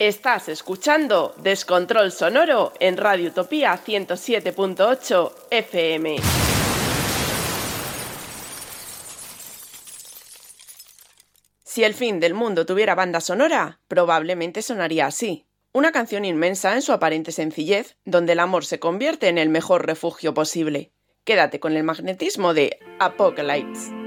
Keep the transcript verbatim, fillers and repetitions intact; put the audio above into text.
Estás escuchando Descontrol Sonoro en Radio Utopía ciento siete punto ocho F M. Si el fin del mundo tuviera banda sonora, probablemente sonaría así. Una canción inmensa en su aparente sencillez, donde el amor se convierte en el mejor refugio posible. Quédate con el magnetismo de Apocalypse.